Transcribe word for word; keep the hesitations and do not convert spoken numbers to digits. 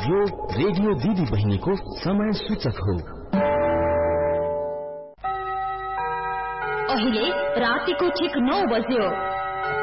यो रेडियो दिदी बहिनीको समय सूचक हो। अहिले रातिको ठिक नौ बज्यो।